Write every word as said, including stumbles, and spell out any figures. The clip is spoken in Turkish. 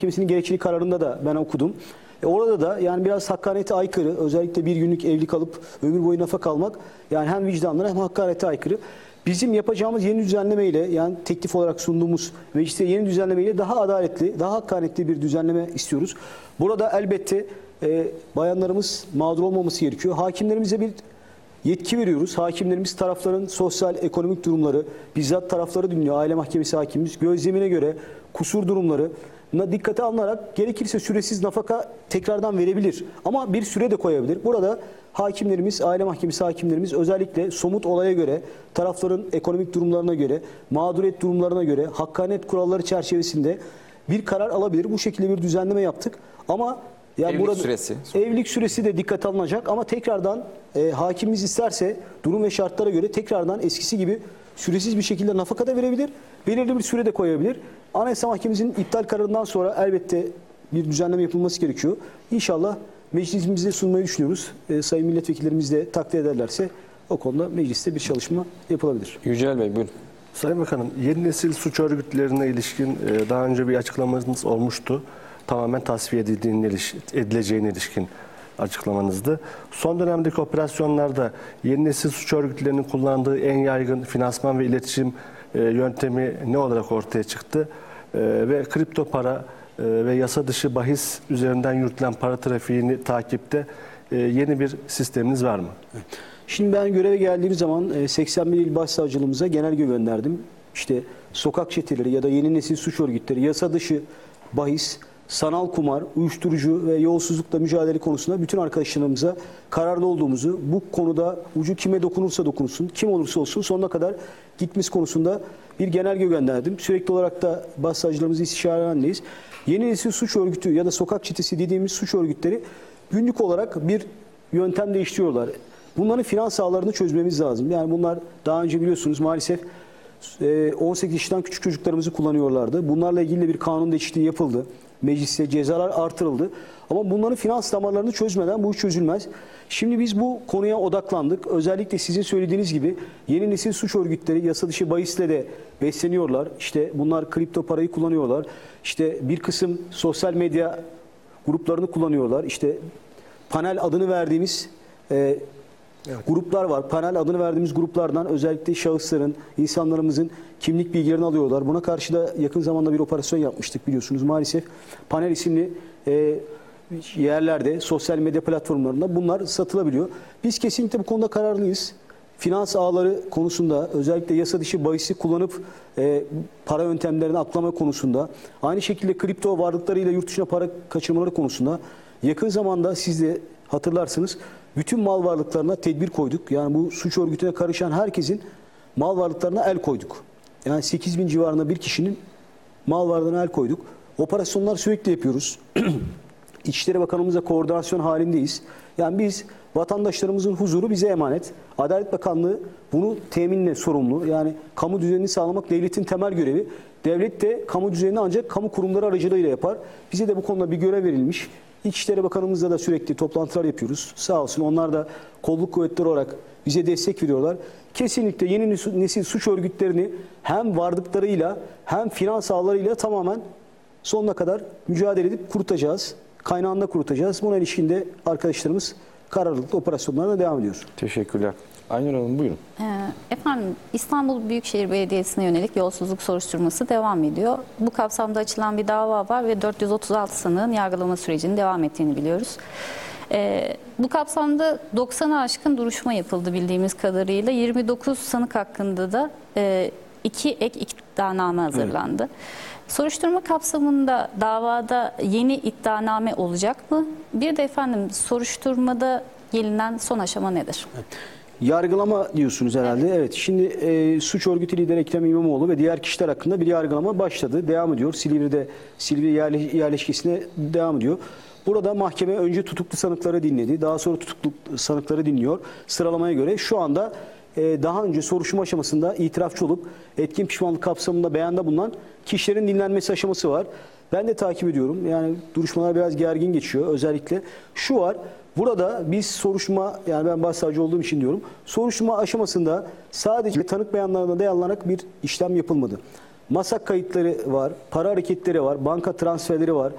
Mahkemesi'nin gerekçeli kararında da ben okudum. E orada da yani biraz hakkaniyete aykırı, özellikle bir günlük evlilik alıp ömür boyu nafaka almak yani hem vicdanlara hem hakkaniyete aykırı. Bizim yapacağımız yeni düzenlemeyle, yani teklif olarak sunduğumuz mecliste yeni düzenlemeyle daha adaletli, daha hakkaniyetli bir düzenleme istiyoruz. Burada elbette e, bayanlarımız mağdur olmaması gerekiyor. Hakimlerimize bir yetki veriyoruz. Hakimlerimiz tarafların sosyal, ekonomik durumları, bizzat tarafları dinliyor. Aile Mahkemesi hakimimiz gözlemine göre kusur durumları dikkate alınarak gerekirse süresiz nafaka tekrardan verebilir. Ama bir süre de koyabilir. Burada hakimlerimiz, Aile Mahkemesi hakimlerimiz özellikle somut olaya göre, tarafların ekonomik durumlarına göre, mağduriyet durumlarına göre, hakkaniyet kuralları çerçevesinde bir karar alabilir. Bu şekilde bir düzenleme yaptık. Ama ya evlilik burada süresi. Evlilik süresi de dikkate alınacak ama tekrardan e, hakimimiz isterse durum ve şartlara göre tekrardan eskisi gibi süresiz bir şekilde nafaka da verebilir. Belirli bir süre de koyabilir. Anayasa Mahkemesi'nin iptal kararından sonra elbette bir düzenleme yapılması gerekiyor. İnşallah meclisimize sunmayı düşünüyoruz. E, sayın milletvekillerimiz de takdir ederlerse o konuda mecliste bir çalışma yapılabilir. Yücel Bey buyurun. Sayın Bakanım, yeni nesil suç örgütlerine ilişkin daha önce bir açıklamanız olmuştu. Tamamen tasfiye edildiğine ilişkin, edileceğine ilişkin açıklamanızdı. Son dönemdeki operasyonlarda yeni nesil suç örgütlerinin kullandığı en yaygın finansman ve iletişim yöntemi ne olarak ortaya çıktı? Ve kripto para ve yasa dışı bahis üzerinden yürütülen para trafiğini takipte yeni bir sisteminiz var mı? Şimdi ben göreve geldiğim zaman seksen bir il başsavcılığımıza genelge gönderdim. İşte sokak çeteleri ya da yeni nesil suç örgütleri, yasa dışı bahis, sanal kumar, uyuşturucu ve yolsuzlukla mücadele konusunda bütün arkadaşlarımıza kararlı olduğumuzu, bu konuda ucu kime dokunursa dokunsun, kim olursa olsun sonuna kadar gitmesi konusunda bir genelge gönderdim. Sürekli olarak da başsavcılarımızı istişare halindeyiz. Yeni nesil suç örgütü ya da sokak çetesi dediğimiz suç örgütleri günlük olarak bir yöntem değiştiriyorlar. Bunların finans ağlarını çözmemiz lazım. Yani bunlar daha önce biliyorsunuz maalesef on sekiz yaşından küçük çocuklarımızı kullanıyorlardı. Bunlarla ilgili de bir kanun değişikliği yapıldı. Mecliste cezalar artırıldı. Ama bunların finans damarlarını çözmeden bu iş çözülmez. Şimdi biz bu konuya odaklandık. Özellikle sizin söylediğiniz gibi yeni nesil suç örgütleri yasa dışı bahisle de besleniyorlar. İşte bunlar kripto parayı kullanıyorlar. İşte bir kısım sosyal medya gruplarını kullanıyorlar. İşte panel adını verdiğimiz e, Evet. gruplar var. Panel adını verdiğimiz gruplardan özellikle şahısların, insanlarımızın kimlik bilgilerini alıyorlar. Buna karşı da yakın zamanda bir operasyon yapmıştık biliyorsunuz. Maalesef panel isimli e, yerlerde, sosyal medya platformlarında bunlar satılabiliyor. Biz kesinlikle bu konuda kararlıyız. Finans ağları konusunda, özellikle yasa dışı bahisi kullanıp e, para yöntemlerini aklama konusunda, aynı şekilde kripto varlıklarıyla yurt dışına para kaçırmaları konusunda yakın zamanda siz de hatırlarsınız, bütün mal varlıklarına tedbir koyduk. Yani bu suç örgütüne karışan herkesin mal varlıklarına el koyduk. Yani sekiz bin civarında bir kişinin mal varlığına el koyduk. Operasyonlar sürekli yapıyoruz. İçişleri Bakanımızla koordinasyon halindeyiz. Yani biz vatandaşlarımızın huzuru bize emanet. Adalet Bakanlığı bunu teminle sorumlu. Yani kamu düzenini sağlamak devletin temel görevi. Devlet de kamu düzenini ancak kamu kurumları aracılığıyla yapar. Bize de bu konuda bir görev verilmiş. İçişleri Bakanımızla da sürekli toplantılar yapıyoruz. Sağ olsun onlar da kolluk kuvvetleri olarak bize destek veriyorlar. Kesinlikle yeni nesil suç örgütlerini hem varlıklarıyla hem finans ağlarıyla tamamen sonuna kadar mücadele edip kurutacağız. Kaynağında kurutacağız. Buna ilişkin de arkadaşlarımız kararlılıkla operasyonlarına devam ediyor. Teşekkürler. Aynur Hanım buyurun. Efendim İstanbul Büyükşehir Belediyesi'ne yönelik yolsuzluk soruşturması devam ediyor. Bu kapsamda açılan bir dava var ve dört yüz otuz altı sanığın yargılama sürecinin devam ettiğini biliyoruz. Ee, bu kapsamda doksanı aşkın duruşma yapıldı bildiğimiz kadarıyla. yirmi dokuz sanık hakkında da e, iki ek iddianame hazırlandı. Evet. Soruşturma kapsamında davada yeni iddianame olacak mı? Bir de efendim soruşturmada gelinen son aşama nedir? Evet. Yargılama diyorsunuz herhalde. Evet. evet. Şimdi e, suç örgütü lideri Ekrem İmamoğlu ve diğer kişiler hakkında bir yargılama başladı. Devam ediyor. Silivri'de Silivri yerleş, yerleşkesine devam ediyor. Burada mahkeme önce tutuklu sanıkları dinledi. Daha sonra tutuklu sanıkları dinliyor. Sıralamaya göre şu anda e, daha önce soruşturma aşamasında itirafçı olup etkin pişmanlık kapsamında beyanda bulunan kişilerin dinlenmesi aşaması var. Ben de takip ediyorum. Yani duruşmalar biraz gergin geçiyor. Özellikle şu var. Burada biz soruşturma, yani ben başsavcı olduğum için diyorum, soruşturma aşamasında sadece tanık beyanlarına dayanarak bir işlem yapılmadı. Masak kayıtları var, para hareketleri var, banka transferleri var,